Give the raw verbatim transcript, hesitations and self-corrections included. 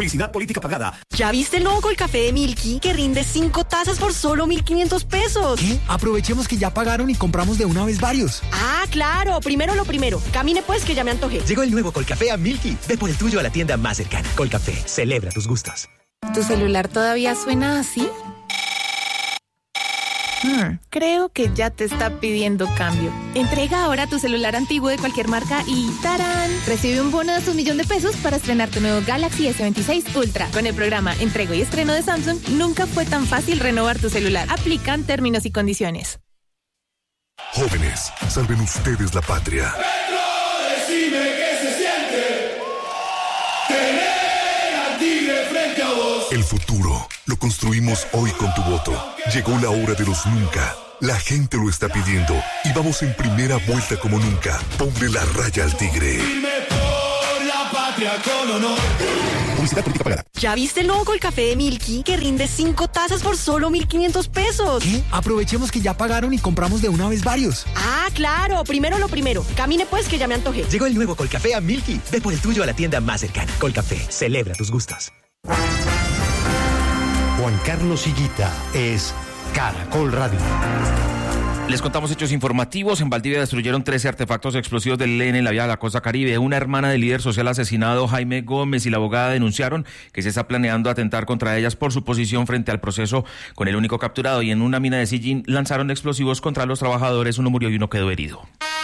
Publicidad política pagada. ¿Ya viste el nuevo Colcafé de Milky que rinde cinco tazas por solo mil quinientos pesos? ¿Qué? Aprovechemos que ya pagaron y compramos de una vez varios. Ah, claro. Primero lo primero. Camine pues que ya me antojé. Llegó el nuevo Colcafé a Milky. Ve por el tuyo a la tienda más cercana. Colcafé, celebra tus gustos. ¿Tu celular todavía suena así? Hmm, creo que ya te está pidiendo cambio. Entrega ahora tu celular antiguo de cualquier marca y ¡tarán! Recibe un bono de hasta un millón de pesos para estrenar tu nuevo Galaxy ese veintiséis Ultra. Con el programa Entrego y Estreno de Samsung, nunca fue tan fácil renovar tu celular. Aplican términos y condiciones. Jóvenes, salven ustedes la patria. Petro, decime qué se siente tener al tigre frente a vos. El futuro lo construimos hoy con tu voto. Llegó la hora de los nunca. La gente lo está pidiendo y vamos en primera vuelta como nunca. Ponle la raya al tigre. Firme por la patria con honor. Publicidad política pagada. ¿Ya viste el nuevo Colcafé de Milky que rinde cinco tazas por solo mil quinientos pesos? ¿Qué? Aprovechemos que ya pagaron y compramos de una vez varios. Ah, claro. Primero lo primero. Camine pues que ya me antojé. Llegó el nuevo Colcafé a Milky. Ve por el tuyo a la tienda más cercana. Colcafé, celebra tus gustos. Juan Carlos Higuita es Caracol Radio. Les contamos hechos informativos. En Valdivia destruyeron trece artefactos explosivos del E L N en la vía de la costa Caribe. Una hermana del líder social asesinado Jaime Gómez y la abogada denunciaron que se está planeando atentar contra ellas por su posición frente al proceso con el único capturado. Y en una mina de Sillín lanzaron explosivos contra los trabajadores. Uno murió y uno quedó herido.